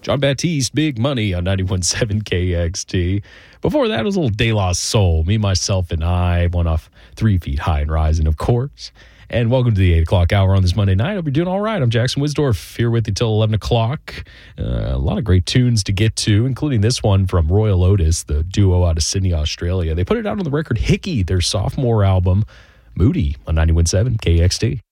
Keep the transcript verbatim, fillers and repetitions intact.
John Baptiste, Big Money on ninety-one point seven K X T. Before that, it was a little De La Soul, Me, Myself, and I, one off Three Feet High and Rising, of course. And welcome to the eight o'clock hour on this Monday night. Hope you're doing all right. I'm Jackson Wisdorf, here with you till eleven o'clock. Uh, a lot of great tunes to get to, including this one from Royal Otis, the duo out of Sydney, Australia. They put it out on the record Hickey, their sophomore album, Moody, on ninety-one point seven K X T.